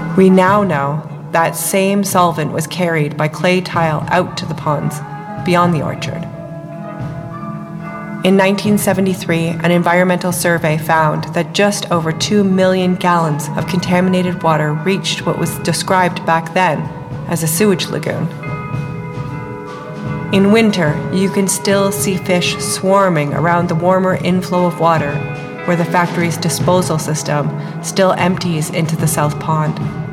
We now know that same solvent was carried by clay tile out to the ponds beyond the orchard. In 1973, an environmental survey found that just over 2 million gallons of contaminated water reached what was described back then as a sewage lagoon. In winter, you can still see fish swarming around the warmer inflow of water where the factory's disposal system still empties into the South Pond.